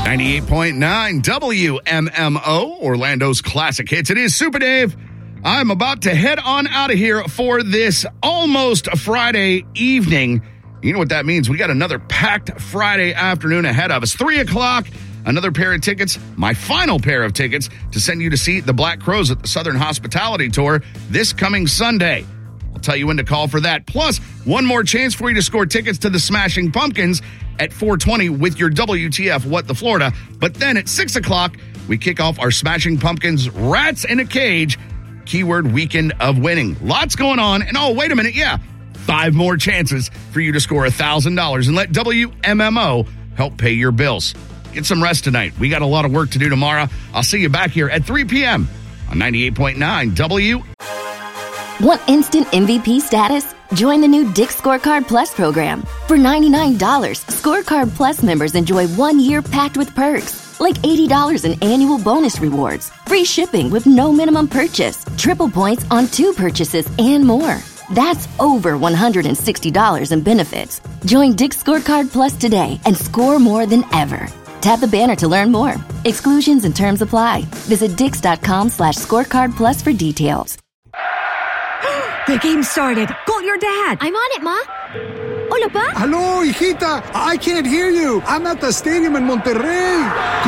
98.9 WMMO, Orlando's classic hits. It is Super Dave. I'm about to head on out of here for this almost Friday evening. You know what that means. We got another packed Friday afternoon ahead of us. 3 o'clock, another pair of tickets, my final pair of tickets to send you to see the Black Crowes at the Southern Hospitality Tour this coming Sunday. I'll tell you when to call for that. Plus, one more chance for you to score tickets to the Smashing Pumpkins at 4:20 with your WTF What the Florida. But then at 6 o'clock, we kick off our Smashing Pumpkins Rats in a Cage keyword weekend of winning. Lots going on. And oh, wait a minute. Yeah, 5 more chances for you to score $1,000 and let WMMO help pay your bills. Get some rest tonight. We got a lot of work to do tomorrow. I'll see you back here at 3 p.m. on 98.9 W. Want instant MVP status? Join the new Dick's Scorecard Plus program. For $99, Scorecard Plus members enjoy 1 year packed with perks, like $80 in annual bonus rewards, free shipping with no minimum purchase, triple points on 2 purchases, and more. That's over $160 in benefits. Join Dick's Scorecard Plus today and score more than ever. Tap the banner to learn more. Exclusions and terms apply. Visit dix.com/scorecard plus for details. The game started. Call your dad. I'm on it, Ma. Hola, Pa. Hello, hijita. I can't hear you. I'm at the stadium in Monterrey.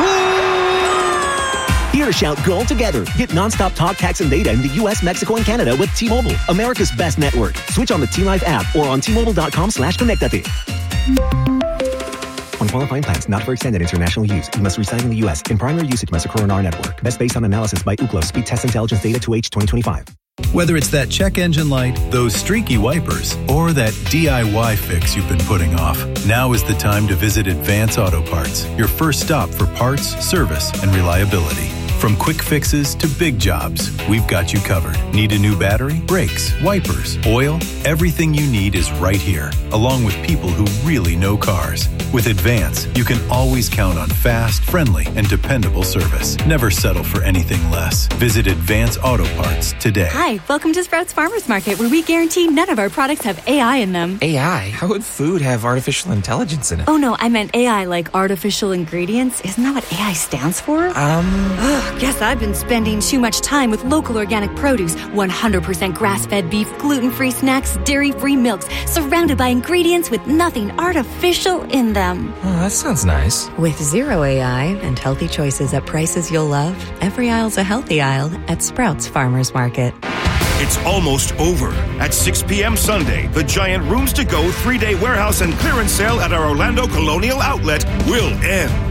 Goal! Here to shout goal together. Get nonstop talk, text, and data in the U.S., Mexico, and Canada with T-Mobile, America's best network. Switch on the T-Life app or on T-Mobile.com/connectate. On qualifying plans, not for extended international use. You must reside in the U.S. In primary usage must occur on our network. Best based on analysis by Ookla Speed Test Intelligence Data 2H 2025. Whether it's that check engine light, those streaky wipers, or that DIY fix you've been putting off, now is the time to visit Advance Auto Parts, your first stop for parts, service, and reliability. From quick fixes to big jobs, we've got you covered. Need a new battery, brakes, wipers, oil? Everything you need is right here, along with people who really know cars. With Advance, you can always count on fast, friendly, and dependable service. Never settle for anything less. Visit Advance Auto Parts today. Hi, welcome to Sprouts Farmers Market, where we guarantee none of our products have AI in them. AI? How would food have artificial intelligence in it? Oh, no, I meant AI like artificial ingredients. Isn't that what AI stands for? Guess I've been spending too much time with local organic produce, 100% grass-fed beef, gluten-free snacks, dairy-free milks, surrounded by ingredients with nothing artificial in them. Oh, that sounds nice. With zero AI and healthy choices at prices you'll love, every aisle's a healthy aisle at Sprouts Farmers Market. It's almost over. At 6 p.m. Sunday, the giant Rooms to Go 3-day warehouse and clearance sale at our Orlando Colonial Outlet will end.